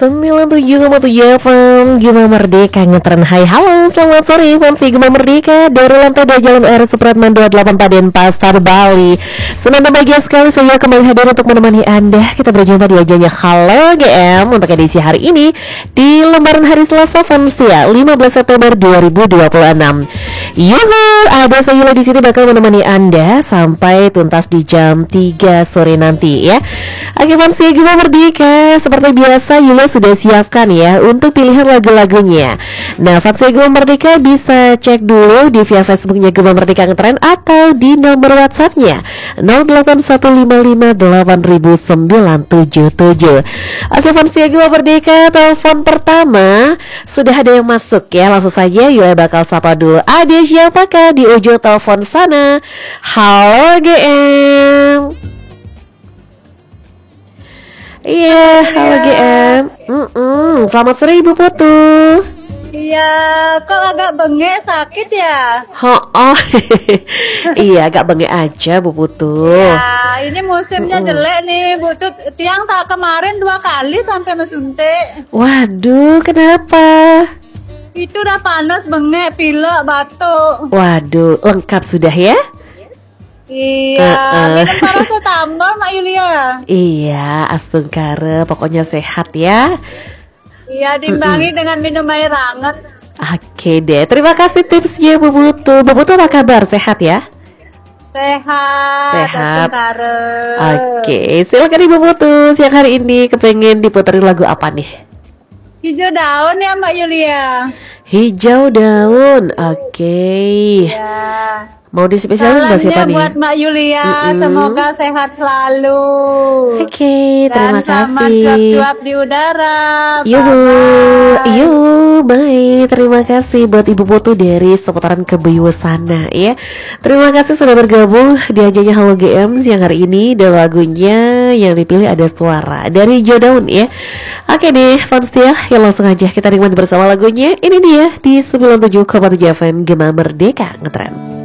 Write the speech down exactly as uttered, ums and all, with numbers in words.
sembilan puluh tujuh koma tujuh F M Gema Merdeka ngetren. Hai halo, selamat sore fans Gema Merdeka dari lantai dua Jalan R Supratman dua puluh delapan Denpasar, Bali. Senang dan bahagia sekali saya kembali hadir untuk menemani Anda. Kita berjumpa di ajanya Halo G M untuk edisi hari ini di lembaran hari Selasa Fansia lima belas September dua ribu dua puluh enam. Yuhu, ada saya di sini bakal menemani Anda sampai tuntas di jam tiga sore nanti ya. Oke Fansia Gema Merdeka, seperti biasa Yula sudah siapkan ya untuk pilihan lagu-lagunya. Nah Fansia Gema Merdeka bisa cek dulu di via Facebooknya Gema Merdeka Ngetren atau di nomor WhatsAppnya nol delapan satu lima lima delapan sembilan tujuh tujuh. Oke Fansia Gema Merdeka, telepon pertama sudah ada yang masuk ya. Langsung saja Yula bakal sapa dulu. Ada siapakah di ujung telepon sana? Halo G M. Iya, halo G M. Mm-mm. Selamat sore Ibu Putu. Iya, kok agak bengek sakit ya? Oh, oh. Iya, agak bengek aja Bu Putu. Ya, ini musimnya Mm-mm. jelek nih Bu Tut. Tiang tak kemarin dua kali sampai mesuntik. Waduh, kenapa? Itu udah panas, bengek, pilek, batuk. Waduh, lengkap sudah ya? Iya, uh-uh. minum paracetamol Mak Yulia. Iya, astungkare, pokoknya sehat ya. Iya, diimbangi uh-uh. dengan minum air hangat. Oke deh, terima kasih tipsnya Bu Putu. Bu Putu apa kabar? Sehat ya? Sehat, sehat. Astungkare. Oke, silakan Ibu Putu. Siang hari ini kepengen diputerin lagu apa nih? Hijau daun ya Mbak Yulia. Hijau daun, oke. Okay. Ya. Mau dispesialin buat siapa nih? Buat Mbak Yulia, mm-hmm. semoga sehat selalu. Oke, okay, terima Dan kasih. Dan sama cuap-cuap di udara. Yuhu, yuhu, baik. Terima kasih buat Ibu Putu dari seputaran Kebuyu sana ya. Terima kasih sudah bergabung di ajanya Halo G M siang hari ini. Dan lagunya yang dipilih ada Suara dari Hijau Daun ya. Oke deh, fans ya, ya langsung aja kita nikmati bersama lagunya. Ini dia di sembilan puluh tujuh koma tujuh F M Gema Merdeka Ngetren.